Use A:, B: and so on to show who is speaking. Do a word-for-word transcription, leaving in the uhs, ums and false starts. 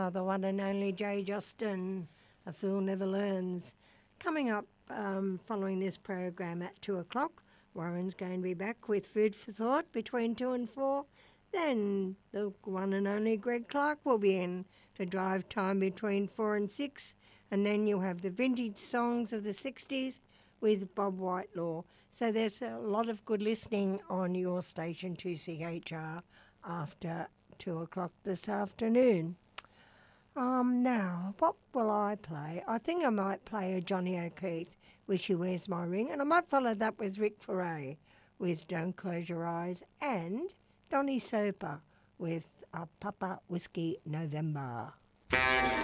A: Remember the one and only Jay Justin, A Fool Never Learns. Coming up um, following this program at two o'clock, Warren's going to be back with Food for Thought between two and four. Then the one and only Greg Clark will be in for drive time between four and six. And then you'll have the vintage songs of the sixties with Bob Whitelaw. So there's a lot of good listening on your station two C H R after two o'clock this afternoon. Um, now, what will I play? I think I might play a Johnny O'Keefe, Wish You Where's My Ring, and I might follow that with Rick Foray with Don't Close Your Eyes, and Donny Soper with uh, Papa Whiskey November.